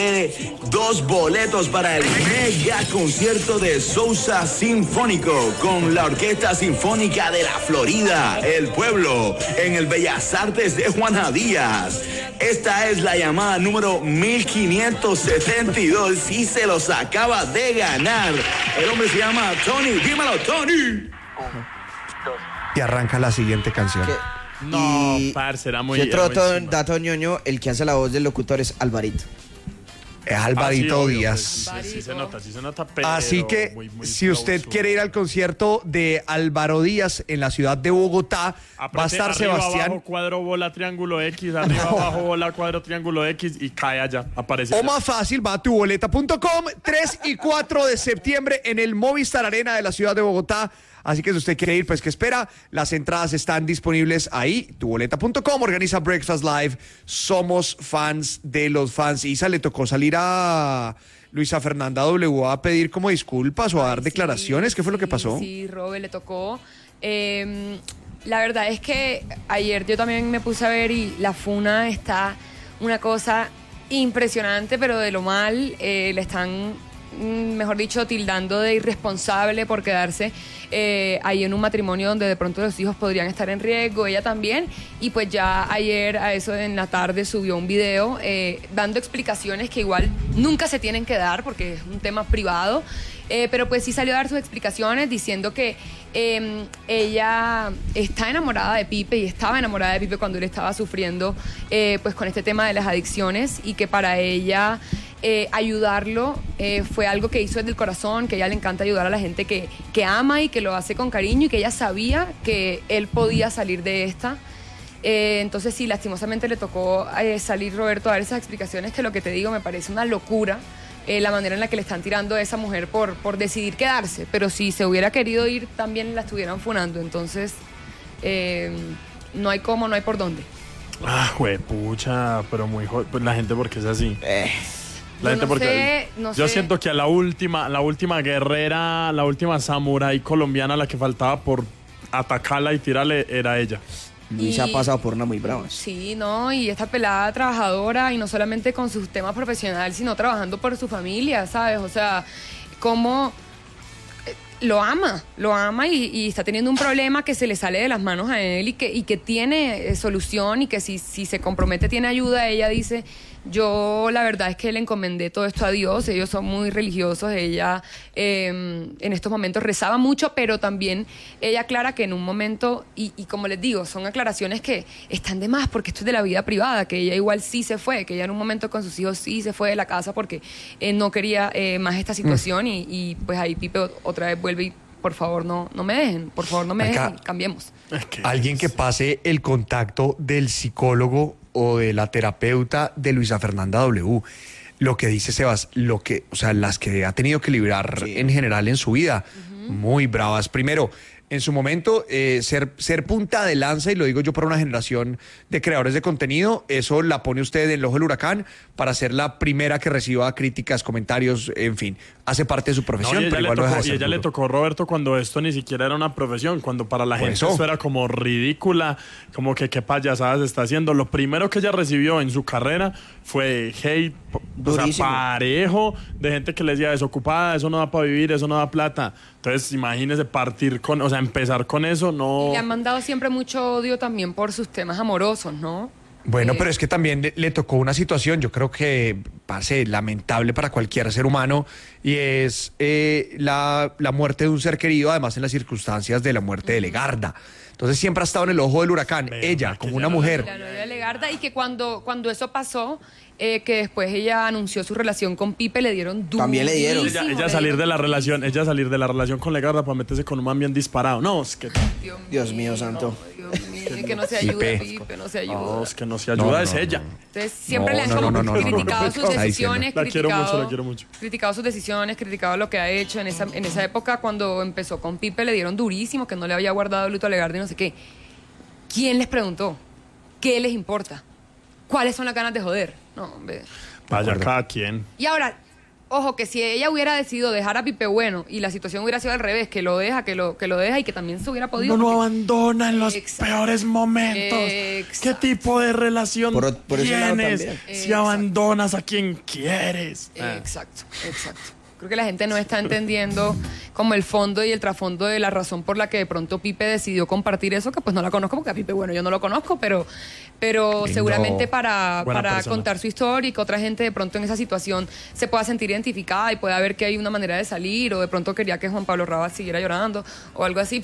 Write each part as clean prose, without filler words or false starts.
2 boletos para el mega concierto de Sousa Sinfónico con la Orquesta Sinfónica de la Florida, El Pueblo, en el Bellas Artes de Juana Díaz. Esta es la llamada número 1572 y se los acaba de ganar. El hombre se llama Tony. Dímelo, Tony. Y arranca la siguiente canción. No, parce, era muy... Y otro dato ñoño, el que hace la voz del locutor es Alvarito. Es Alvarito sí, Díaz. Pues, sí se nota, pero así que muy si usted quiere ir al concierto de Álvaro Díaz en la ciudad de Bogotá, va a estar arriba, Sebastián. Abajo, cuadro, bola, triángulo X, arriba, abajo, bola, cuadro, triángulo X y cae allá, aparece. O más fácil, va a tuboleta.com, 3 y 4 de septiembre en el Movistar Arena de la ciudad de Bogotá. Así que si usted quiere ir, pues ¿qué espera? Las entradas están disponibles ahí, tuboleta.com, organiza Breakfast Live. Somos fans de los fans. Isa, le tocó salir a Luisa Fernanda W a pedir como disculpas o a dar declaraciones. ¿Qué fue lo que pasó? Sí, Robe, le tocó. La verdad es que ayer yo también me puse a ver y la funa está una cosa impresionante, pero de lo mal. Le están, mejor dicho, tildando de irresponsable por quedarse ahí en un matrimonio donde de pronto los hijos podrían estar en riesgo, ella también, y pues ya ayer a eso en la tarde subió un video dando explicaciones que igual nunca se tienen que dar porque es un tema privado, pero pues sí salió a dar sus explicaciones diciendo que ella está enamorada de Pipe y estaba enamorada de Pipe cuando él estaba sufriendo pues con este tema de las adicciones y que para ella ayudarlo fue algo que hizo desde el corazón, que a ella le encanta ayudar a la gente que ama y que lo hace con cariño y que ella sabía que él podía salir de esta. Entonces sí, lastimosamente le tocó salir Roberto a dar esas explicaciones que lo que te digo me parece una locura. La manera en la que le están tirando a esa mujer por decidir quedarse, pero si se hubiera querido ir también la estuvieran funando, entonces no hay cómo, no hay por dónde. Juepucha, pero muy pues la gente porque es así. La gente no porque sé, no yo sé. siento que a la última guerrera, la última samurái colombiana, la que faltaba por atacarla y tirarle era ella. Luisa ha pasado por una muy brava. Sí, no, y esta pelada trabajadora y no solamente con sus temas profesionales, sino trabajando por su familia, ¿sabes? O sea, cómo lo ama y está teniendo un problema que se le sale de las manos a él y que tiene solución y que si se compromete tiene ayuda. Ella dice, yo la verdad es que le encomendé todo esto a Dios, ellos son muy religiosos, ella en estos momentos rezaba mucho, pero también ella aclara que en un momento, y como les digo, son aclaraciones que están de más porque esto es de la vida privada, que ella igual sí se fue, que ella en un momento con sus hijos sí se fue de la casa porque no quería más esta situación y pues ahí Pipe otra vez vuelve y por favor no me dejen, por favor no me dejen, cambiemos. Alguien que pase el contacto del psicólogo o de la terapeuta de Luisa Fernanda W. Lo que dice Sebas, las que ha tenido que librar en general en su vida, muy bravas. Primero, en su momento, ser punta de lanza, y lo digo yo por una generación de creadores de contenido, eso la pone usted en el ojo del huracán para ser la primera que reciba críticas, comentarios, en fin, hace parte de su profesión, pero igual no deja de ser ella le tocó, Roberto, cuando esto ni siquiera era una profesión, cuando para la gente eso era como ridícula, como que qué payasadas está haciendo. Lo primero que ella recibió en su carrera fue hate, o sea, parejo, de gente que le decía desocupada, eso no da para vivir, eso no da plata. Entonces, imagínese empezar con eso, no. Y le han mandado siempre mucho odio también por sus temas amorosos, ¿no? Bueno, pero es que también le tocó una situación, yo creo que parece lamentable para cualquier ser humano, y es la muerte de un ser querido, además en las circunstancias de la muerte de Legarda. Entonces siempre ha estado en el ojo del huracán, ella como una mujer. La novia de Legarda, y que cuando eso pasó, que después ella anunció su relación con Pipe, le dieron duro. También le dieron. Ella salir de la relación con Legarda para meterse con un man bien disparado. No, es que... Dios mío santo. Dios mío, que no se ayuda, Pipe, no se ayuda. No, es que no se ayuda, es ella. Entonces siempre le han criticado sus decisiones, la quiero mucho. Criticado sus decisiones, criticado lo que ha hecho. En esa época, cuando empezó con Pipe, le dieron durísimo, que no le había guardado luto a Legarda y no sé qué. ¿Quién les preguntó? ¿Qué les importa? ¿Cuáles son las ganas de joder? No, hombre. Vaya cada quien. Y ahora, ojo, que si ella hubiera decidido dejar a Pipe Bueno y la situación hubiera sido al revés, que lo deja y que también se hubiera podido. No abandona en los peores momentos. ¿Qué tipo de relación tienes si abandonas a quien quieres? Exacto. Creo que la gente no está entendiendo como el fondo y el trasfondo de la razón por la que de pronto Pipe decidió compartir eso, que pues no la conozco, porque a Pipe, bueno, yo no lo conozco, pero seguramente para contar su historia y que otra gente de pronto en esa situación se pueda sentir identificada y pueda ver que hay una manera de salir, o de pronto quería que Juan Pablo Raba siguiera llorando o algo así,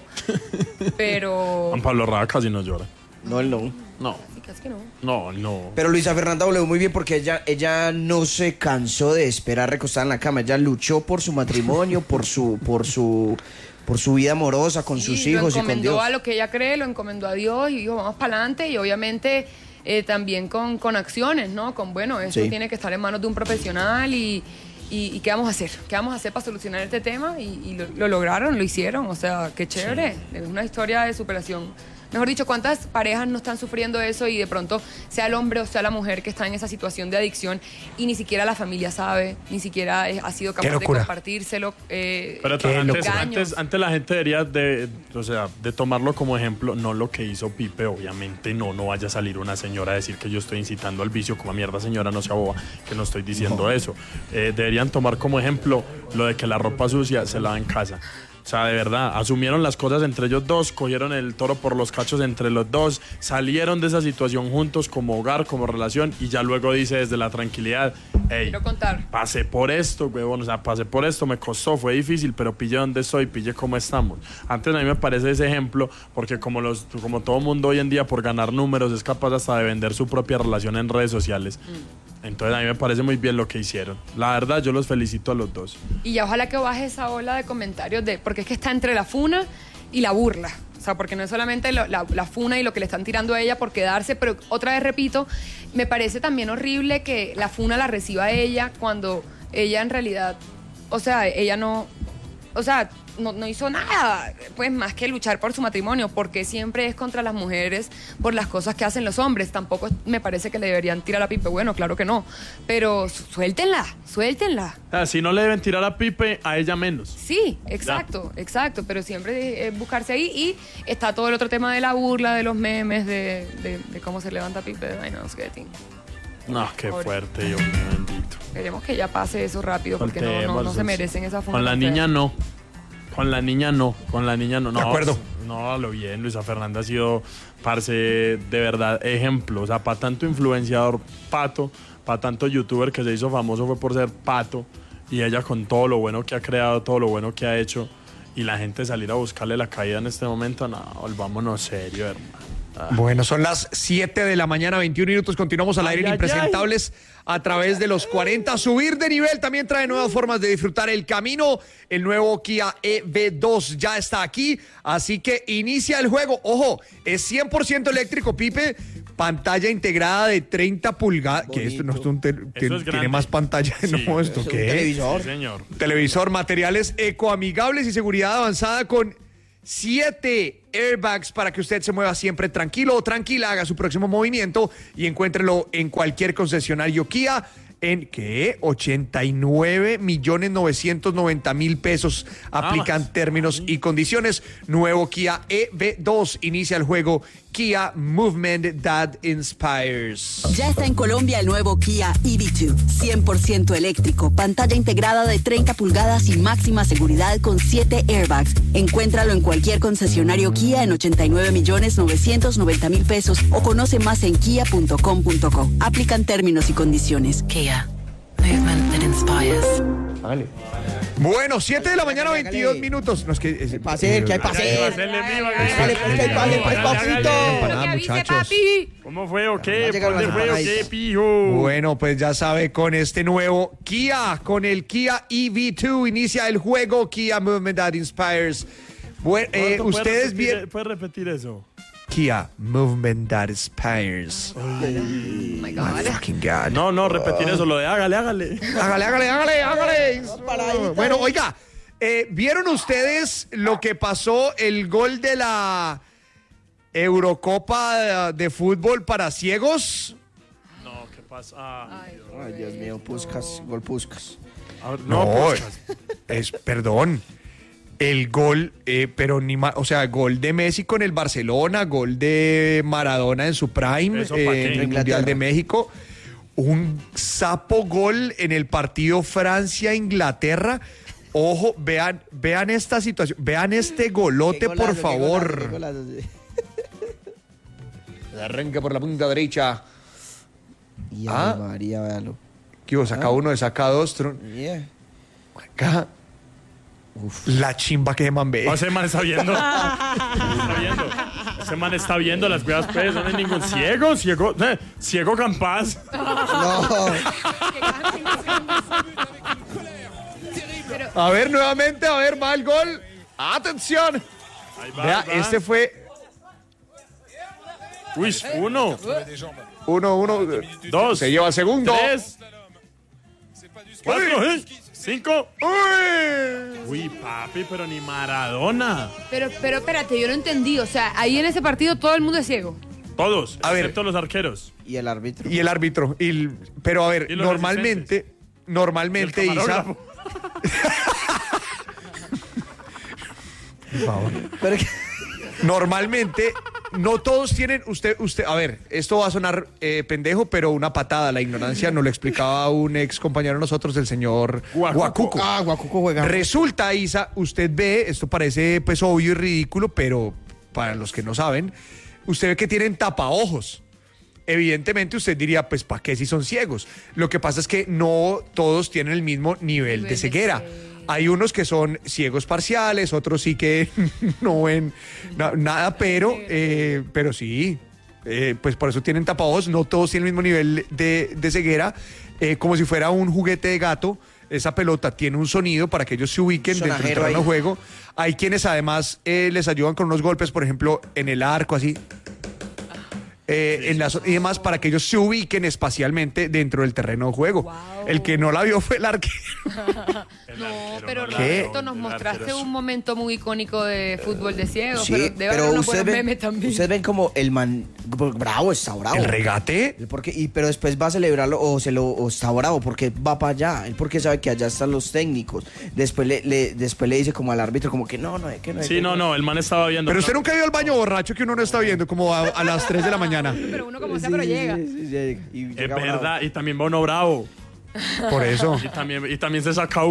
pero Juan Pablo Raba casi no llora. No, él no. No. Casi que no. No. Pero Luisa Fernanda W muy bien, porque ella no se cansó de esperar recostada en la cama. Ella luchó por su matrimonio, por su vida amorosa con sus hijos y con Dios. Lo encomendó a lo que ella cree, lo encomendó a Dios y dijo, vamos para adelante. Y obviamente también con acciones, ¿no? Eso tiene que estar en manos de un profesional y ¿qué vamos a hacer? ¿Qué vamos a hacer para solucionar este tema? Y lo lograron, lo hicieron. O sea, qué chévere. Sí. Es una historia de superación. Mejor dicho, ¿cuántas parejas no están sufriendo eso y de pronto sea el hombre o sea la mujer que está en esa situación de adicción y ni siquiera la familia sabe, ni siquiera ha sido capaz de compartírselo? Pero antes la gente debería de tomarlo como ejemplo, no lo que hizo Pipe, obviamente no vaya a salir una señora a decir que yo estoy incitando al vicio, como mierda señora, no sea boba, que no estoy diciendo eso. Deberían tomar como ejemplo lo de que la ropa sucia se lava en casa. O sea, de verdad, asumieron las cosas entre ellos dos, cogieron el toro por los cachos entre los dos, salieron de esa situación juntos como hogar, como relación, y ya luego dice desde la tranquilidad, quiero contar. Pasé por esto, huevón, me costó, fue difícil, pero pille dónde estoy, pille cómo estamos. Antes a mí me parece ese ejemplo, porque como todo mundo hoy en día por ganar números es capaz hasta de vender su propia relación en redes sociales. Entonces a mí me parece muy bien lo que hicieron. La verdad, yo los felicito a los dos. Y ya ojalá que baje esa ola de comentarios porque es que está entre la funa y la burla. O sea, porque no es solamente la funa y lo que le están tirando a ella por quedarse, pero otra vez repito, me parece también horrible que la funa la reciba ella cuando ella en realidad, ella no hizo nada, pues más que luchar por su matrimonio, porque siempre es contra las mujeres por las cosas que hacen los hombres. Tampoco me parece que le deberían tirar a Pipe, bueno, claro que no, pero suéltenla. Si no le deben tirar a Pipe, a ella menos. Sí, exacto, pero siempre buscarse ahí. Y está todo el otro tema de la burla, de los memes, de cómo se levanta Pipe de Vainos Getting. No, qué fuerte, Dios mío bendito. Queremos que ya pase eso rápido, porque no se merecen esa funda. Con la niña no. Con la niña no. De acuerdo. No, lo bien, Luisa Fernanda ha sido, parce, de verdad, ejemplo. O sea, para tanto influenciador, pato, para tanto youtuber que se hizo famoso fue por ser pato. Y ella con todo lo bueno que ha creado, todo lo bueno que ha hecho. Y la gente salir a buscarle la caída en este momento, no, volvámonos serio, hermano. Bueno, son las 7 de la mañana, 21 minutos. Continuamos al aire en Impresentables a través de los 40. Subir de nivel también trae nuevas formas de disfrutar el camino. El nuevo Kia EV2 ya está aquí, así que inicia el juego. Ojo, es 100% eléctrico, Pipe. Pantalla integrada de 30 pulgadas. Que esto no es tiene más pantalla. Sí, no, ¿esto qué es? Televisor. Sí, señor. Televisor, materiales ecoamigables y seguridad avanzada con 7 airbags para que usted se mueva siempre tranquilo o tranquila, haga su próximo movimiento y encuéntrelo en cualquier concesionario Kia. ¿En qué? 89.990.000 pesos. Aplican términos y condiciones. Nuevo Kia EV2. Inicia el juego Kia Movement That Inspires. Ya está en Colombia el nuevo Kia EV2. 100% eléctrico. Pantalla integrada de 30 pulgadas y máxima seguridad con 7 airbags. Encuéntralo en cualquier concesionario Kia en 89.990.000 pesos o conoce más en kia.com.co. Aplican términos y condiciones. Kia. Movement that inspires. Vale. Bueno, 7 de la mañana, 22 minutos. No, es que ¿Qué hay para hacer? ¿Qué hay para hacer? Muchachos. ¿Cómo fue o qué? ¿Dónde fue o qué, pijo? Bueno, pues ya sabe, con este nuevo Kia, con el Kia EV2, inicia el juego Kia Movement That Inspires. Bueno, ustedes bien. ¿Puedes repetir eso? Kia Movement That Inspires. Oh my God. My fucking God. No, repetir eso, lo de hágale. Hágale. Bueno, oiga, ¿vieron ustedes lo que pasó, el gol de la Eurocopa de fútbol para ciegos? No, ¿qué pasa? Ay, Dios mío, Puskas, gol Puskas. No, perdón. El gol, pero o sea, gol de Messi con el Barcelona, gol de Maradona en su prime, en el Mundial de México. Un sapo gol en el partido Francia-Inglaterra. Ojo, vean esta situación, vean este golote, golazo, por favor. Qué golazo, arranque por la punta derecha. Y María, véalo. ¿Qué saca uno, saca dos? Acá. Uf. La chimba que man ve. Ese man está viendo. Ese man está viendo las cuevas, pues. No hay ningún ciego Campas. No. A ver, nuevamente, va el gol. ¡Atención! Vea, este fue. Uy, 1. 1. 2. Se lleva el segundo. 3. 4. 5. Uy, papi, pero ni Maradona. Pero espérate, yo no entendí. O sea, ahí en ese partido todo el mundo es ciego. Todos, excepto los arqueros. Y el árbitro. Pero a ver, normalmente, Isa. Por favor. Normalmente, no todos tienen. Usted, a ver, esto va a sonar pendejo, pero una patada. La ignorancia nos lo explicaba un ex compañero de nosotros, el señor Guacuco. Guacuco juega. Resulta, Isa, usted ve, esto parece pues obvio y ridículo, pero para los que no saben, usted ve que tienen tapaojos. Evidentemente usted diría, pues, ¿para qué si son ciegos? Lo que pasa es que no todos tienen el mismo nivel de ceguera. Hay unos que son ciegos parciales, otros sí que no ven nada, pero sí, pues por eso tienen tapaojos. No todos tienen el mismo nivel de ceguera, como si fuera un juguete de gato. Esa pelota tiene un sonido para que ellos se ubiquen dentro del terreno de juego. Hay quienes además les ayudan con unos golpes, por ejemplo, en el arco, así. Y demás, para que ellos se ubiquen espacialmente dentro del terreno de juego. Wow. El que no la vio fue el arquero. No, pero Roberto, nos mostraste un momento muy icónico de fútbol de ciegos. Sí, pero ustedes ven como el man bravo, está bravo. ¿El regate? Pero después va a celebrarlo o está bravo porque va para allá. Él porque sabe que allá están los técnicos. Después le dice como al árbitro como que no. Sí, no, el man estaba viendo. Pero usted nunca vio el baño borracho que uno no está viendo como a las 3 de la mañana. Pero uno como sea, pero llega. Es verdad, y también va uno bravo. Por eso. Y también se saca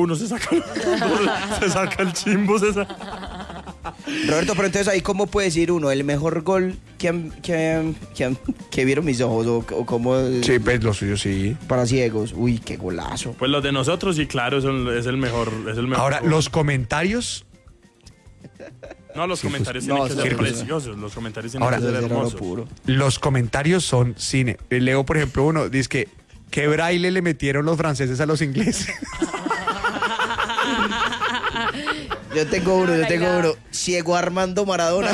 el chimbo. Roberto, pero entonces ahí cómo puede decir uno el mejor gol que vieron mis ojos o cómo. Sí, pues lo suyo sí. Para ciegos. Uy, qué golazo. Pues los de nosotros sí, claro, es el mejor. Ahora, gol. Los comentarios. No, los comentarios tienen que ser preciosos. Los comentarios tienen que ser hermosos. Los comentarios son cine. Leo, por ejemplo, uno dice que ¿qué braille le metieron los franceses a los ingleses? Yo tengo uno. Ciego Armando Maradona.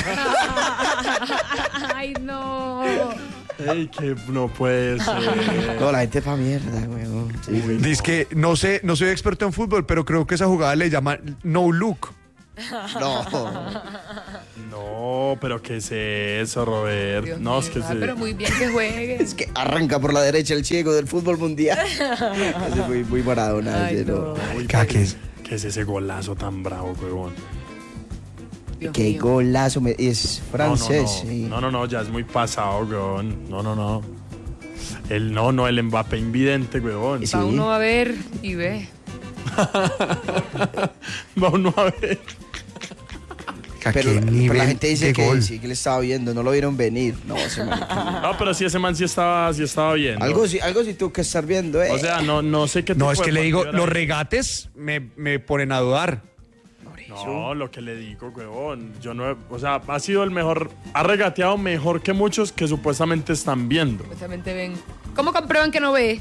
Ay, no. Ey, que no puede ser. No, la gente es pa' mierda, weón. Sí, dice que no soy experto en fútbol, pero creo que esa jugada le llaman no look. No, pero ¿qué es eso, Robert? Dios no, mío, es que sí. Pero muy bien que juegue. Es que arranca por la derecha el ciego del fútbol mundial. Es muy Maradona. Ay, no. Uy, ¿qué es ese golazo tan bravo, huevón? Qué golazo, es francés. No, ya es muy pasado, huevón. No. El Mbappé invidente, huevón. Sí. Va uno a ver y ve. Va uno a ver. Pero la gente dice que sí, que le estaba viendo, no lo vieron venir. No, pero sí, ese man sí estaba viendo. Algo sí tuvo que estar viendo, O sea, no sé qué. No, es que le digo, los regates me ponen a dudar. No, lo que le digo, huevón. Ha sido el mejor, ha regateado mejor que muchos que supuestamente están viendo. Supuestamente ven. ¿Cómo comprueban que no ve?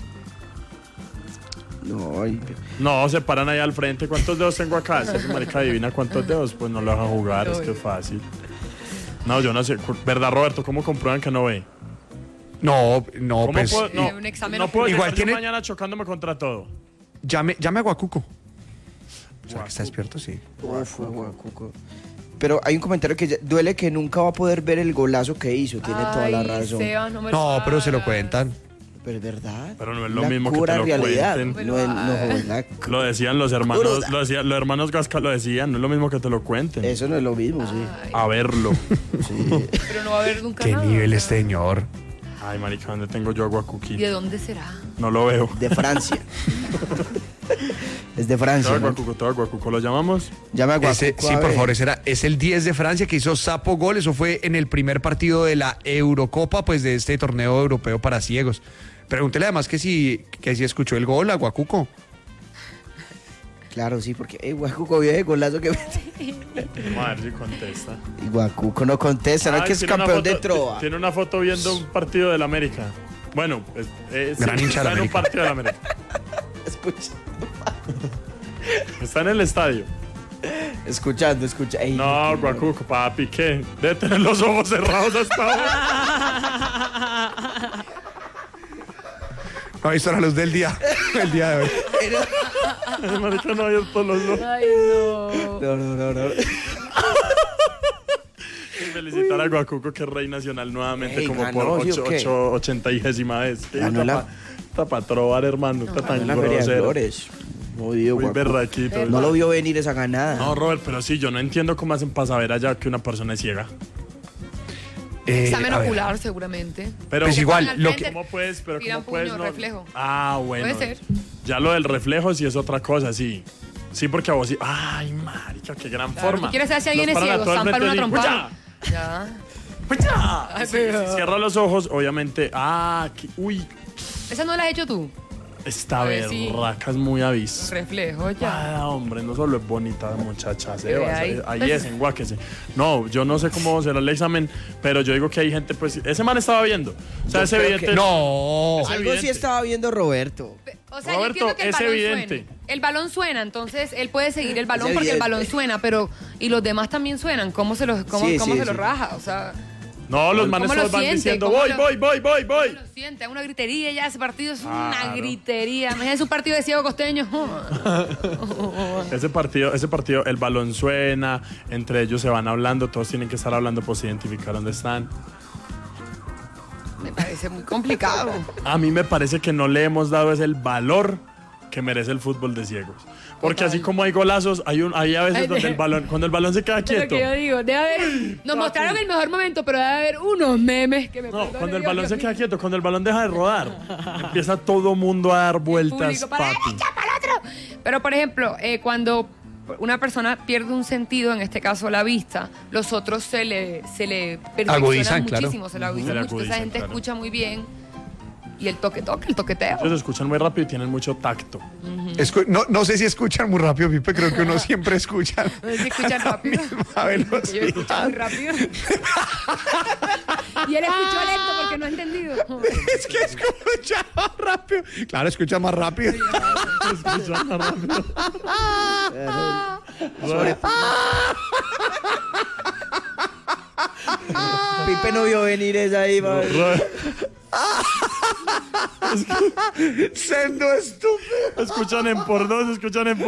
No, se paran ahí al frente. ¿Cuántos dedos tengo acá? Si marica adivina cuántos dedos, pues no lo van a jugar, es que es fácil. No, yo no sé. ¿Verdad, Roberto? ¿Cómo comprueban que no ve? No, pues... Un examen no puedo igual llegar tiene... mañana chocándome contra todo. Llame a Guacuco. O sea, que está despierto, sí. Guacuco. Pero hay un comentario que duele que nunca va a poder ver el golazo que hizo. Tiene toda la razón. Sebas, no, pero se lo cuentan. Pero es verdad. Pero no es lo La mismo que pura te lo realidad. cuenten. No, Lo decían los hermanos, los hermanos Gasca lo decían, no es lo mismo que te lo cuenten. eso no es lo mismo, sí. A verlo. Sí. Pero no va a haber nunca ¿Qué nada. nivel este señor? Ay, marica, ¿dónde tengo yo ¿Y Aguacuquí? de dónde será? No lo veo. De Francia. Es de Francia, ¿no? Todo Aguacuco lo llamamos. Llame a Guacuco, Sí, a por ver. favor, es el 10 de Francia que hizo Sapo gol. Eso fue en el primer partido de la Eurocopa, pues de este torneo europeo para ciegos. Pregúntele además que si escuchó el gol a Guacuco. Claro, sí, porque Guacuco vio el golazo que mete. Vamos a ver si contesta. Y Guacuco no contesta, no es que es tiene una campeón de foto- trova. Tiene una foto viendo un partido del América. Bueno, Gran sí, hincha de está en un América. partido del América. Está en el estadio. Escuchando. Ey, No, Guacuco, papi, ¿qué? Debe tener los ojos cerrados hasta ahora. No ha visto la luz del día, el día de hoy. El marica no ha abierto los ojos. Ay, no. No. Y felicitar a Guacuco, que es rey nacional nuevamente, Ey, como ganó, por ¿sí o qué? 80ª vez. Ganó la- Está para trobar, hermano. Está tan la Feria de grosero. Flores. Jodido, Muy Guacuco. berraquito. No lo vio venir esa ganada. No, Robert, pero sí, yo no entiendo cómo hacen para saber allá que una persona es ciega. Examen a ver. ocular, seguramente. Pero Pues igual, Al lo frente, que... ¿Cómo puedes? Pero tiran ¿cómo puedes? puño, reflejo. Ah, bueno. Puede ser. Ya lo del reflejo sí es otra cosa, sí. Sí, porque a vos sí. Ay, marica, qué gran Claro, forma. ¿tú quieres saber si alguien Los es paran a ciego? todo el Zampan frente una y, trompada. ¡pucha! Ya. ¡Pucha! Ay, Sí, pero- sí, cierra los ojos, obviamente. Uy, ¿Esa no la has hecho tú? esta A ver, sí. berraca es muy avis. Reflejo, ya. Ah, hombre, no solo es bonita muchacha, Ve ahí. ahí es, enguáquese. No, yo no sé cómo será el examen, pero yo digo que hay gente, pues, ese man estaba viendo. O sea, Yo es creo evidente. que- No. Es Algo sí evidente. estaba viendo Roberto. O sea, Roberto, yo entiendo que el es balón evidente. suene. El balón suena, entonces él puede seguir el balón Es porque el evidente. balón suena, pero y los demás también suenan. ¿Cómo se los Sí, cómo sí, se los sí. raja? O sea, No, los manes ¿Cómo lo todos van siente? diciendo, ¿Cómo voy, lo- voy. lo siente, una gritería ya, ese partido es una Claro. gritería. Imagínate un partido de ciego costeño. Ese partido, el balón suena, entre ellos se van hablando, todos tienen que estar hablando por identificar dónde están. Me parece muy complicado. A mí me parece que no le hemos dado ese el valor que merece el fútbol de ciegos. Porque así como hay golazos, hay a veces Ay, donde cuando el balón se queda Es lo quieto. que yo digo, debe haber, nos mostraron el mejor momento, pero debe haber unos memes que me No, perdonen, cuando el Dios balón se mío. queda quieto, cuando el balón deja de rodar, empieza todo mundo a dar vueltas, Público, para la papi. derecha, para el otro. Pero, por ejemplo, cuando una persona pierde un sentido, en este caso la vista, los otros se le perfeccionan Agudizan, claro. muchísimo, se le agudizan Se le mucho. Esa agudizan, gente claro. escucha muy bien. Y el el toqueteo. Ellos escuchan muy rápido y tienen mucho tacto. No sé si escuchan muy rápido, Pipe, creo que uno siempre escucha. No sé si escuchan rápido. A ver, Yo escucho muy rápido. Y él escuchó lento porque no ha entendido. es que escucha más rápido. Claro, escucha más rápido. Escuchan más rápido. Pipe no vio venir esa ahí, madre. Sendo estúpido. Escuchan en por dos. Escuchan en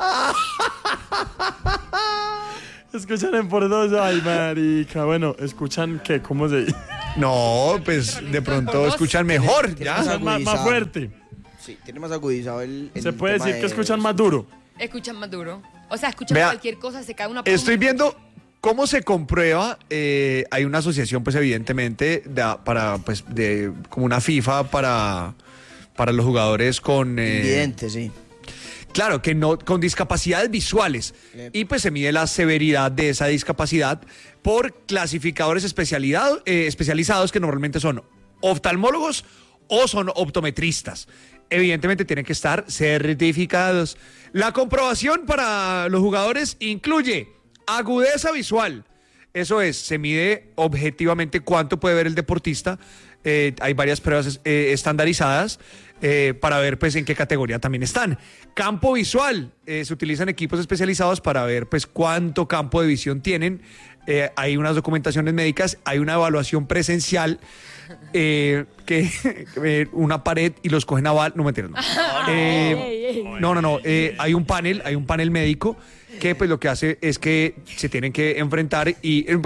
por dos. Ay, marica. Bueno, ¿escuchan qué? ¿Cómo se dice? No, pues de pronto escuchan mejor, ya. Escuchan más agudizado. fuerte. Sí, tiene más agudizado el Se puede tema decir que de- escuchan más duro. Escuchan más duro. O sea, escuchan Vea, cualquier cosa, se cae una pluma. Estoy viendo cómo se comprueba. Hay una asociación, pues evidentemente, como una FIFA para los jugadores con... Invidente, sí. Claro, que no con discapacidades visuales. Y pues se mide la severidad de esa discapacidad por clasificadores especializados que normalmente son oftalmólogos o son optometristas. Evidentemente tienen que estar certificados. La comprobación para los jugadores incluye agudeza visual. Eso es, se mide objetivamente cuánto puede ver el deportista. Hay varias pruebas estandarizadas para ver pues en qué categoría también están. Campo visual, se utilizan equipos especializados para ver pues cuánto campo de visión tienen. Hay unas documentaciones médicas, hay una evaluación presencial que una pared y los cogen a bal. No, mentira, no. No. Hay un panel médico que pues lo que hace es que se tienen que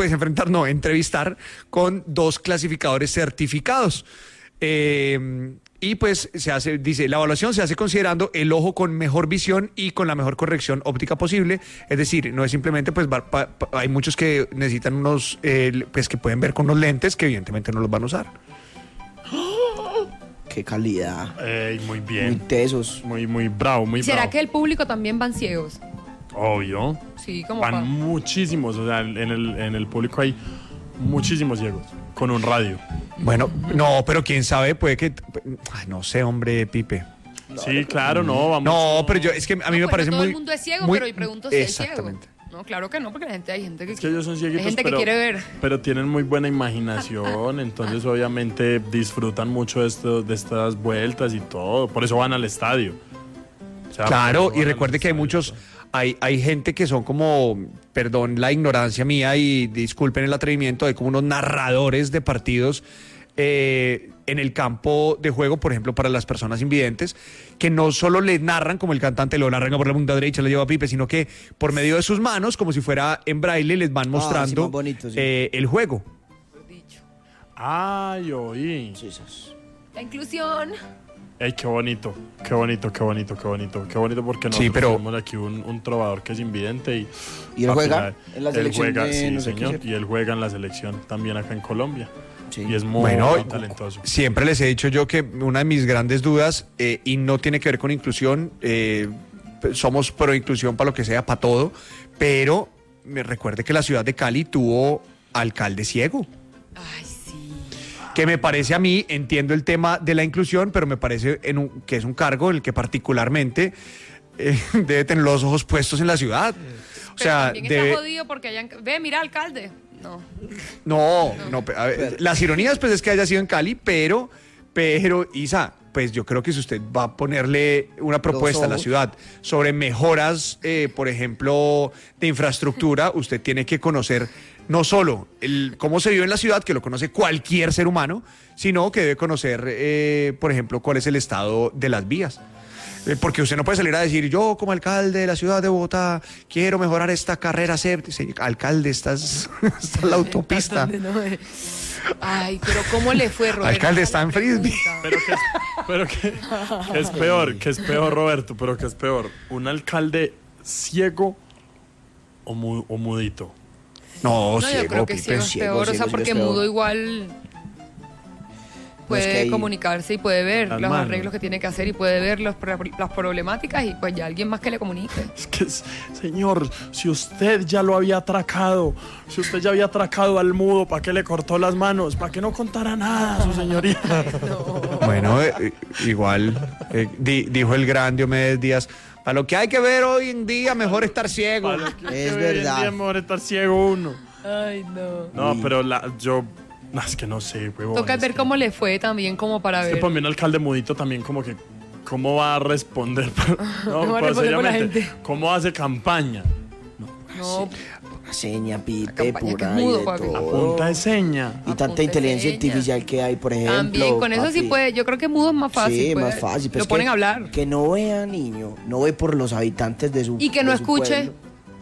entrevistar con 2 clasificadores certificados. Y pues dice, la evaluación se hace considerando el ojo con mejor visión y con la mejor corrección óptica posible. Es decir, no es simplemente, pues hay muchos que necesitan unos, pues que pueden ver con unos lentes que evidentemente no los van a usar. Qué calidad. Muy bien. Muy tesos. Muy bravo, muy ¿Será bravo. que el público también van ciegos? Obvio. Sí, como Van muchísimos, o sea, en el público hay muchísimos ciegos con un radio. Bueno, no, pero quién sabe, puede que... Ay, no sé, hombre, Pipe. Sí, claro, no, vamos. No, pero es que a mí me pues parece no muy... todo el mundo es ciego, muy- pero y pregunto si es ciego. Exactamente. No, claro que no, porque hay gente que... Es que ellos son cieguitos, hay gente pero, que quiere ver. pero tienen muy buena imaginación, entonces obviamente disfrutan mucho de estas vueltas y todo, por eso van al estadio. O sea, Claro, por eso y van al recuerde que hay estadio, muchos, todo. hay gente que son como, perdón la ignorancia mía y disculpen el atrevimiento, hay como unos narradores de partidos en el campo de juego, por ejemplo, para las personas invidentes, que no solo le narran como el cantante lo arranca por la punta derecha, lo lleva a Pipe, sino que por medio de sus manos, como si fuera en braille, les van mostrando más bonito, sí. el juego. Dicho. Ay, oí. Sí, esas. La inclusión. Ey, qué bonito, qué bonito, qué bonito, qué bonito, qué bonito porque nosotros Sí, pero- tenemos aquí un trovador que es invidente ¿Y él juega en la él selección juega, de sí, no sé qué, señor, cierto? y él juega en la selección también acá en Colombia. Sí. Y es muy Bueno, talentoso. siempre les he dicho yo que una de mis grandes dudas, y no tiene que ver con inclusión, somos pro inclusión para lo que sea, para todo, pero me recuerde que la ciudad de Cali tuvo alcalde ciego, Ay, sí. que me parece a mí, entiendo el tema de la inclusión, pero me parece que es un cargo en el que particularmente debe tener los ojos puestos en la ciudad. O Pero sea, también está jodido porque ve, mira, alcalde. No. No, a ver, las ironías pues es que haya sido en Cali, pero Isa, pues yo creo que si usted va a ponerle una propuesta a la ojos. ciudad sobre mejoras, por ejemplo, de infraestructura, usted tiene que conocer no solo cómo se vive en la ciudad, que lo conoce cualquier ser humano, sino que debe conocer, por ejemplo, cuál es el estado de las vías. Porque usted no puede salir a decir, yo como alcalde de la ciudad de Bogotá quiero mejorar esta carrera séptima. Sí, alcalde, está en la autopista. Ay, pero ¿cómo le fue, Roberto? Alcalde, está en Frisbee. Pero que es peor, Roberto, pero que es peor, ¿un alcalde ciego o mudito? No, No, yo ciego, creo que Pipe. ciego es Ciego, peor, o sea, ciego, porque ciego es peor. mudo igual puede que hay- comunicarse y puede ver Las los manos. arreglos que tiene que hacer y puede ver las problemáticas y pues ya alguien más que le comunique. Es que, señor, si usted ya lo había atracado, si usted ya había atracado al mudo, ¿para qué le cortó las manos? ¿Para qué no contara nada, su señoría? Bueno, igual dijo el gran Diomedes Díaz, para lo que hay que ver hoy en día, mejor estar ciego. Es Hoy en verdad. día es mejor estar ciego uno. Ay, no. No, pero no, es que no sé, huevón. Toca es ver que- cómo le fue también como para Es que ver. para mí un alcalde mudito también como que, ¿cómo va a responder? No, ¿Cómo va a pues, responder por la seriamente, gente? ¿cómo hace campaña? No, Seña, Pipe, campaña por que es ahí mudo, de papi. A todo. punta de seña. Y tanta Apunte inteligencia seña. artificial que hay, por ejemplo. también con eso sí papi. puede. Yo creo que mudo es más fácil. Sí, puede- más fácil. pero Lo es ponen que- a hablar. Que no vea, niño. No ve por los habitantes de su Y que no de su escuche. pueblo.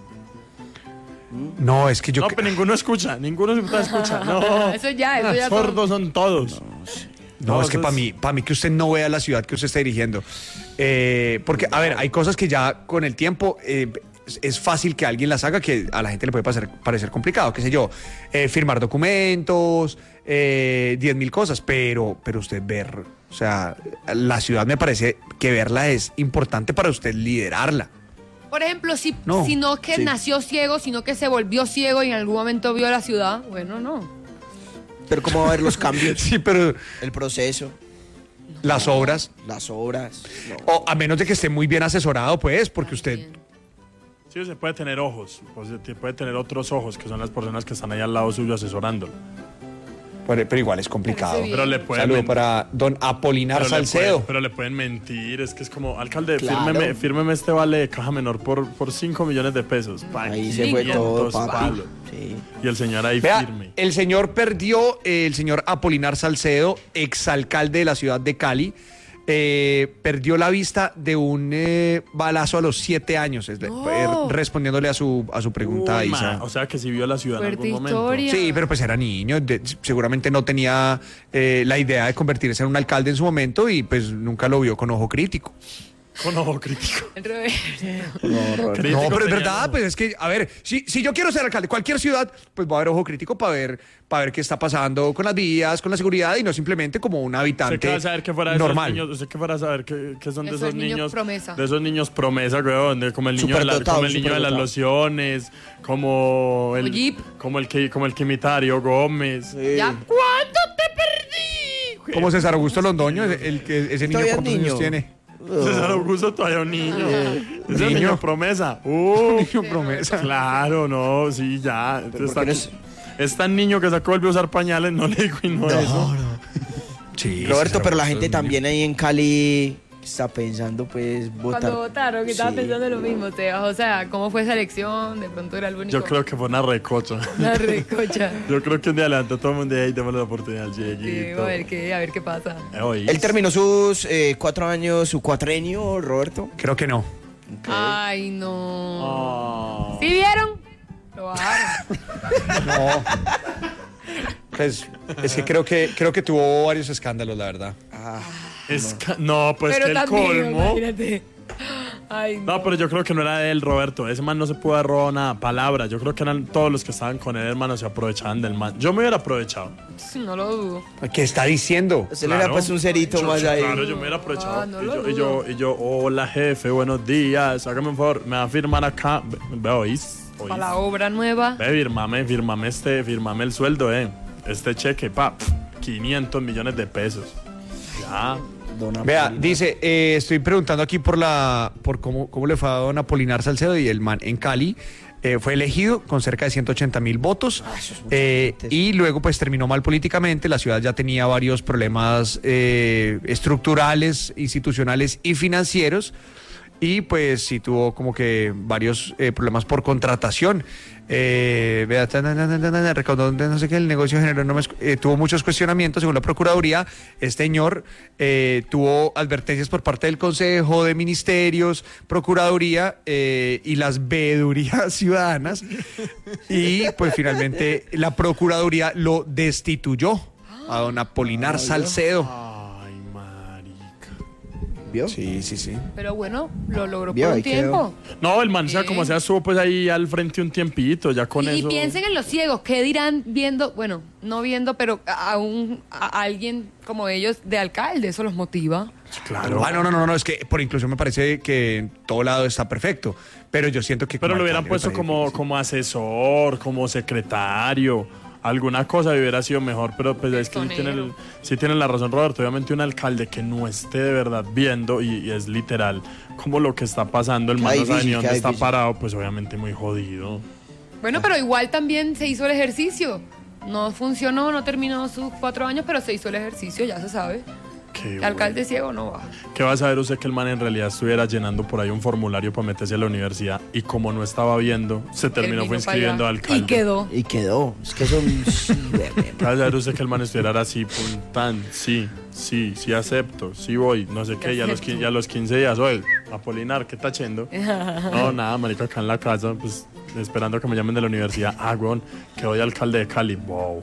No, es que yo... No, pero ninguno escucha. No, Eso ya sordos son todos. No, es que entonces- para mí que usted no vea la ciudad que usted está dirigiendo. Porque, a ver, hay cosas que ya con el tiempo es fácil que alguien las haga, que a la gente le puede parecer complicado, qué sé yo, firmar documentos, 10.000 cosas, pero usted ver, o sea, la ciudad me parece que verla es importante para usted liderarla. Por ejemplo, si No, no que sí. nació ciego, sino que se volvió ciego y en algún momento vio la ciudad, bueno, no. Pero cómo va a ver los cambios, Sí, pero el proceso, las obras, las obras. No. o a menos de que esté muy bien asesorado, pues, porque usted... Sí, usted puede tener ojos, o sea, puede tener otros ojos, que son las personas que están ahí al lado suyo asesorándolo. Pero igual es complicado. Parece bien. Pero le pueden Saludo mentir. para don Apolinar Salcedo. Pero le pueden mentir, es que es como, alcalde, Claro. fírmeme este vale de caja menor por 5 millones de pesos. Ahí se fue todo, 500 papi. palos. Sí. Y el señor ahí Vea, firme. el señor perdió, el señor Apolinar Salcedo, exalcalde de la ciudad de Cali, perdió la vista de un balazo a los 7 años, respondiéndole a su pregunta. O sea que sí vio la ciudad Fuerte en algún momento. historia. Sí, pero pues era niño, seguramente no tenía la idea de convertirse en un alcalde en su momento y pues nunca lo vio con ojo crítico. Con ojo crítico. No, pero es verdad, pues es que, a ver, si yo quiero ser alcalde de cualquier ciudad, pues va a haber ojo crítico para ver qué está pasando con las vías, con la seguridad y no simplemente como un habitante usted que va a saber que fuera de normal. Esos niños, usted que fuera a saber que son de esos niños promesa. De esos niños promesa, weón, como el niño, de las lociones, como el que imita a Darío Gómez. Sí. ¿Ya cuánto te perdí? Como César Augusto Londoño, ese niño, ¿cuántos años tiene? César Augusto todavía un niño. Es el niño promesa. Niño promesa. Claro, no, sí, ya. Es tan niño que sacó volvió a usar pañales, no le digo y no eso. Sí, Roberto, pero la gente también ahí en Cali está pensando, pues, votar. Cuando votaron, que estaba Sí. pensando lo mismo, Tebas. O sea, ¿cómo fue esa elección? De pronto era el único. Yo creo que fue una recocha. Una recocha. Yo creo que un día adelante todo el mundo ahí démosle la oportunidad al Dieguito. Sí, a ver qué pasa. Él terminó sus 4 años, su cuatrenio, Roberto. Creo que no. Ay, no. Oh. ¿Sí vieron? Lo bajaron. No. Pues es que creo que tuvo varios escándalos, la verdad. No, pues Pero que el también, colmo. imagínate. Ay, No, pero yo creo que no era de él, Roberto. Ese man no se pudo haber robado nada. Palabra. Yo creo que eran todos los que estaban con él, hermano, se aprovechaban del man. Yo me hubiera aprovechado. Sí, no lo dudo. ¿Qué está diciendo? Se le hubiera puesto un cerito más ahí. Claro, yo me hubiera aprovechado. No lo y yo, hola jefe, buenos días. Hágame un favor, me va a firmar acá. Ve, ¿oís? Para la obra nueva. Ve, firmame el sueldo, este cheque, 500 millones de pesos. Ya. Vea, dice, estoy preguntando aquí por cómo le fue a don Apolinar Salcedo y el man en Cali. Fue elegido con cerca de 180,000 votos y luego pues terminó mal políticamente. La ciudad ya tenía varios problemas estructurales, institucionales y financieros y pues sí tuvo como que varios problemas por contratación. Recaudó no sé qué, el negocio generó tuvo muchos cuestionamientos según la Procuraduría. Este señor tuvo advertencias por parte del Consejo de Ministerios, Procuraduría y las veedurías ciudadanas y pues finalmente la Procuraduría lo destituyó a don Apolinar Salcedo. ¿Vio? Sí. Pero bueno, lo logró Vio, por un ahí quedó. tiempo. No, el man, sea como sea, estuvo pues ahí al frente un tiempito, ya con Y eso. piensen en los ciegos, ¿qué dirán viendo, bueno, no viendo, pero a alguien como ellos de alcalde? Eso los motiva. Claro. No, es que por inclusión me parece que en todo lado está perfecto, pero yo siento que... Pero como lo hubieran alcalde me puesto parece difícil. como asesor, como secretario. Alguna cosa hubiera sido mejor, pero pues es que sí tiene la razón, Roberto. Obviamente un alcalde que no esté de verdad viendo y es literal como lo que está pasando, el man no sabe ni dónde está parado, pues obviamente muy jodido. Bueno, pero igual también se hizo el ejercicio. No funcionó, no terminó sus 4 años, pero se hizo el ejercicio, ya se sabe. Qué El alcalde ciego no va. ¿Qué va a saber usted que el man en realidad estuviera llenando por ahí un formulario para meterse a la universidad y como no estaba viendo, se terminó fue inscribiendo al alcalde? Y quedó. Es que son... ¿Qué va a saber usted que el man estuviera así, tan, sí acepto, sí voy, no sé qué, ya a los 15 días, oye, Apolinar, ¿qué está haciendo? No, nada, marica, acá en la casa, pues esperando que me llamen de la universidad. Weón, que voy alcalde de Cali. Wow.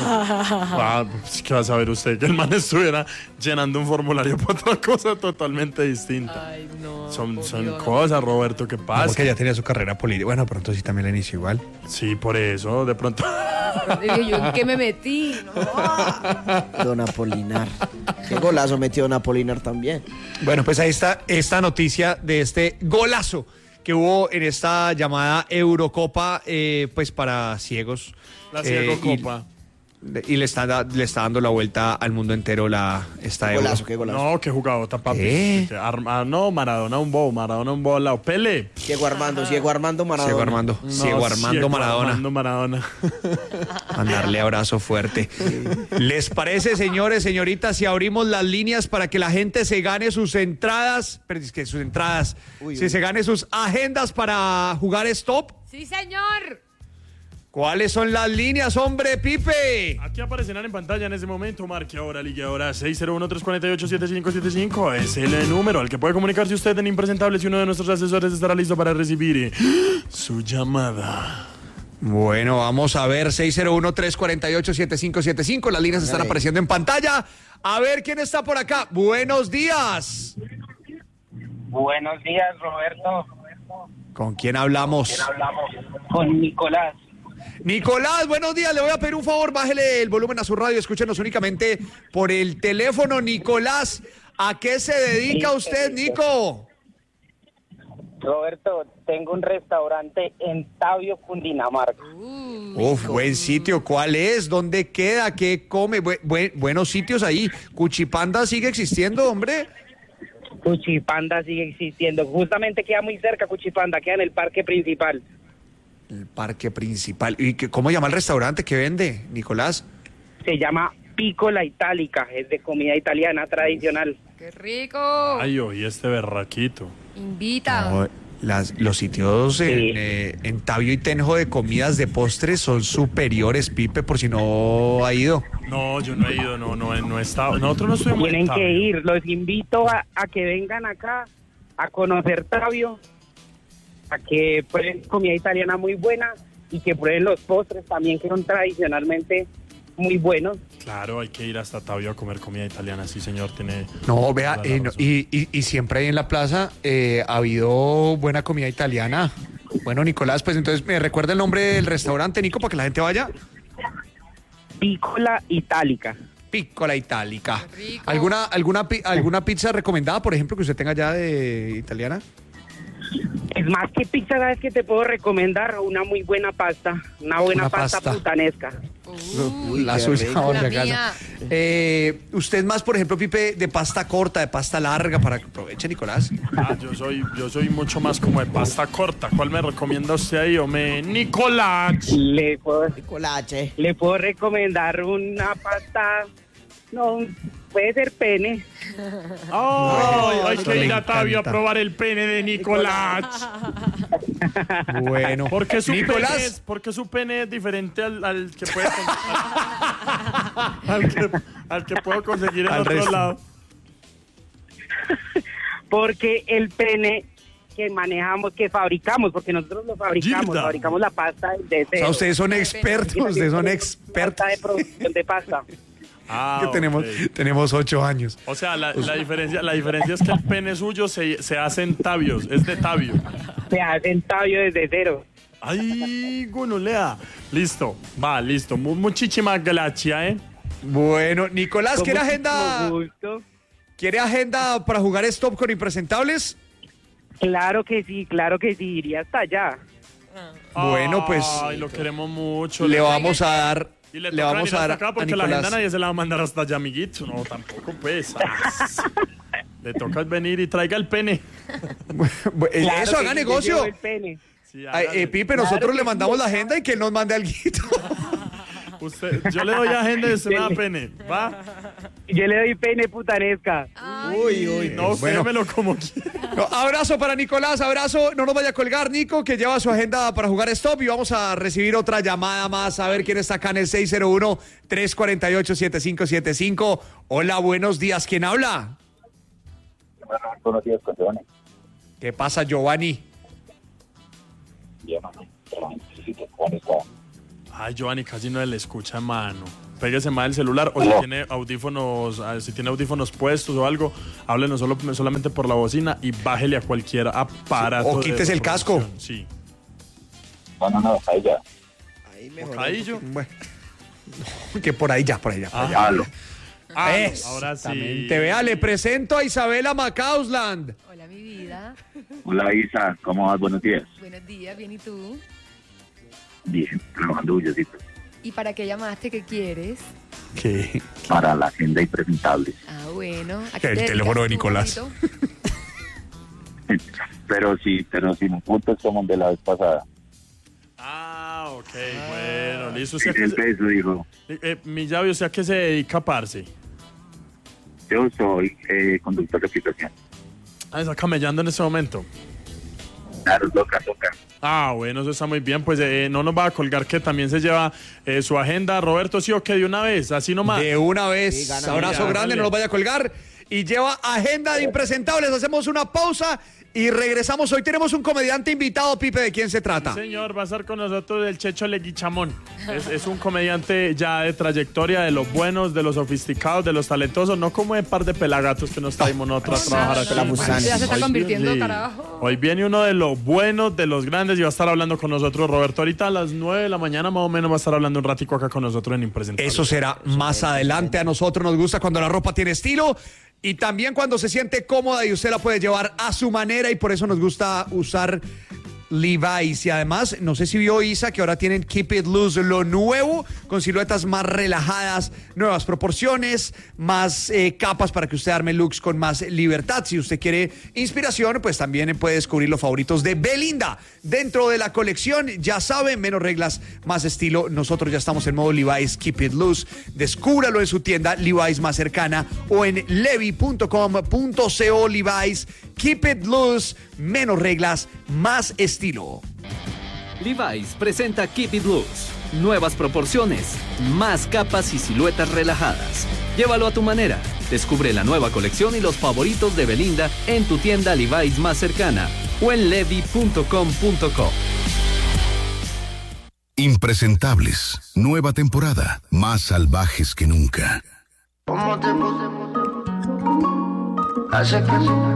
Pues, ¿qué va a saber usted? Que el man estuviera llenando un formulario para otra cosa totalmente distinta. Ay, no. Son cosas, Roberto, que pasa. Porque ya tenía su carrera política. Bueno, pronto sí también la inició igual. Sí, por eso, de pronto. ¿Yo en qué me metí? No. Don Apolinar. Qué golazo metió Don Apolinar también. Bueno, pues ahí está esta noticia de este golazo que hubo en esta llamada Eurocopa, pues para ciegos. La Ciego Copa. Y le está dando la vuelta al mundo entero esta Euro. Qué golazo. No, qué jugadota, papi. ¿Qué? No, Maradona un bow al lado. Pele. Ciego Armando Maradona. Ciego Armando Maradona. Mandarle abrazo fuerte. ¿Les parece, señores, señoritas, si abrimos las líneas para que la gente se gane sus entradas? Se gane sus agendas para jugar Stop? Sí, señor. ¿Cuáles son las líneas, hombre, Pipe? Aquí aparecerán en pantalla en ese momento. Marque ahora, ligue ahora 601-348-7575. Es el número al que puede comunicarse usted en Impresentables y uno de nuestros asesores estará listo para recibir su llamada. Bueno, vamos a ver, 601-348-7575. Las líneas están apareciendo en pantalla. A ver quién está por acá. Buenos días. Buenos días, Roberto. ¿Con quién hablamos? Con Nicolás. Nicolás, buenos días. Le voy a pedir un favor, bájele el volumen a su radio. Escúchenos únicamente por el teléfono. Nicolás, ¿a qué se dedica usted, Nico? Roberto, tengo un restaurante en Tabio, Cundinamarca. Uf, buen sitio. ¿Cuál es? ¿Dónde queda? ¿Qué come? Buenos sitios ahí. ¿Cuchipanda sigue existiendo, hombre? Cuchipanda sigue existiendo. Justamente queda muy cerca Cuchipanda, queda en el parque principal. El parque principal. ¿Y cómo llama el restaurante que vende, Nicolás? Se llama Piccola Italica, es de comida italiana tradicional. ¡Qué rico! Ay, oí este berraquito. Invita. No, los sitios en Tabio y Tenjo de comidas de postres son superiores, Pipe, por si no ha ido. No, yo no he ido, no he estado. Nosotros no estuvimos. Tienen que ir, los invito a que vengan acá a conocer Tabio, a que prueben comida italiana muy buena y que prueben los postres también que son tradicionalmente muy buenos. Claro, hay que ir hasta Tabio a comer comida italiana, sí señor, tiene... No, vea, y siempre ahí en la plaza ha habido buena comida italiana. Bueno, Nicolás, pues entonces me recuerda el nombre del restaurante, Nico, para que la gente vaya. Piccola Italica. Piccola Italica. Rico. ¿Alguna pizza recomendada, por ejemplo, que usted tenga ya de italiana? Es más que pizza, ¿sabes qué te puedo recomendar? Una muy buena pasta, una buena pasta putanesca. La suya, por si la acaso. mía. Usted más, por ejemplo, Pipe, de pasta corta, de pasta larga, para que aproveche, Nicolás. Yo soy mucho más como de pasta corta. ¿Cuál me recomienda usted ahí, hombre? Nicolás. Le puedo Colache. recomendar una pasta, no, puede ser pene. Hay que me ir a Tabio a encanta. probar el pene de Nicolás. Bueno, ¿Por qué su Nicolás. su pene es diferente al que puede al que puedo conseguir en Al otro resto. lado? Porque el pene que manejamos, que fabricamos, porque nosotros lo fabricamos, Gilda. fabricamos la pasta de O sea, ustedes son expertos, ustedes son expertos. Pasta de producción de pasta. Que tenemos 8 años. O sea, la diferencia es que el pene suyo se hace en Tabios, es de Tabio. Se hace en Tabio desde cero. Ay, gonolea. Listo, listo. Muchísimas gracias, Bueno, Nicolás, Con muchísimo gusto. ¿quiere agenda para jugar Stop con Impresentables? Claro que sí, iría hasta allá. Bueno, pues Ay, lo queremos mucho. le vamos a dar. Y le Le toca vamos venir a dar hasta acá a porque la agenda Nicolás. nadie se la va a mandar hasta allá, amiguito. No, tampoco, pues. Le toca venir y traiga el pene. Claro Eso, que haga sí, negocio. yo llevo el pene. Sí, Ay, hágale. Pipe, Claro nosotros que le sí. mandamos la agenda y que él nos mande algo. Yo le doy agenda y usted me da pene. ¿Va? Yo le doy pene putanesca. Uy. No, Bueno, démelo como quiera. no, abrazo para Nicolás, abrazo. No nos vaya a colgar, Nico, que lleva su agenda para jugar Stop. Y vamos a recibir otra llamada más. A ver quién está acá en el 601-348-7575. Hola, buenos días. ¿Quién habla? Buenos días, campeones. ¿Qué pasa, Giovanni? Bien, necesito jugar esta. Ay, Giovanni, casi no le escucha, mano. Péguese más el celular o si tiene audífonos puestos o algo, háblenos solamente por la bocina y bájele a cualquier aparato. O quítese el casco. Sí. No, ahí ya. Ahí mejor. Bocadillo. Bueno, no, que por ahí ya. Halo. Ahora sí. Exactamente. Vea, le presento a Isabela Macausland. Hola, mi vida. Hola, Isa, ¿cómo vas? Buenos días. Buenos días, bien, ¿y tú? Bien, trabajando bullecito ¿Y para qué llamaste? ¿Qué quieres? ¿Qué? para la agenda Impresentables. Ah, bueno. ¿A El qué te teléfono de dedicas tú, Nicolás. bonito? pero sin puntos como el de la vez pasada. Ok, bueno, listo. O sea, El peso dijo, mi llave, o sea, que se dedica a parce. yo soy conductor de aplicación. Está camellando en ese momento. Claro, toca. Ah, bueno, eso está muy bien. Pues no nos va a colgar que también se lleva su agenda. Roberto, sí o qué, de una vez, así nomás. De una vez. Sí, gana, Abrazo mira, grande, dale. no nos vaya a colgar. Y lleva agenda de impresentables. Hacemos una pausa y regresamos. Hoy tenemos un comediante invitado, Pipe. ¿De quién se trata? Sí, señor, va a estar con nosotros el Checho Leguichamón. Es un comediante ya de trayectoria, de los buenos, de los sofisticados, de los talentosos, no como de par de pelagatos que nos traemos nosotros a trabajar aquí. Ya se está Hoy- convirtiendo, sí. carajo. Hoy viene uno de los buenos, de los grandes, y va a estar hablando con nosotros, Roberto. Ahorita a las 9 de la mañana más o menos va a estar hablando un ratico acá con nosotros en Impresentables. Eso será más adelante. A nosotros nos gusta cuando la ropa tiene estilo y también cuando se siente cómoda y usted la puede llevar a su manera, y por eso nos gusta usar Levi's. Y además, no sé si vio Isa que ahora tienen Keep It Loose, lo nuevo, con siluetas más relajadas, nuevas proporciones, más capas para que usted arme looks con más libertad. Si usted quiere inspiración, pues también puede descubrir los favoritos de Belinda dentro de la colección. Ya saben, menos reglas, más estilo. Nosotros ya estamos en modo Levi's Keep It Loose. Descúbralo en su tienda Levi's más cercana o en levi.com.co. Levi's Keep It Loose, menos reglas, más estilo. Levi's presenta Keep It Loose. Nuevas proporciones, más capas y siluetas relajadas. Llévalo a tu manera. Descubre la nueva colección y los favoritos de Belinda en tu tienda Levi's más cercana o en levi.com.co. Impresentables, nueva temporada, más salvajes que nunca. ¿Cómo te puse? Hace que